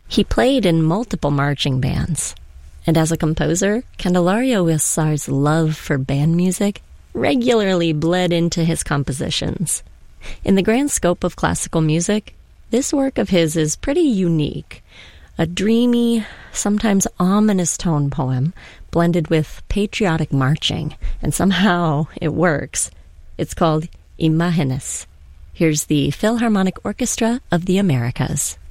He played in multiple marching bands, and as a composer, Candelario Huízar's love for band music regularly bled into his compositions. In the grand scope of classical music, this work of his is pretty unique. A dreamy, sometimes ominous tone poem blended with patriotic marching, and somehow it works. It's called Imágenes. Here's the Philharmonic Orchestra of the Americas.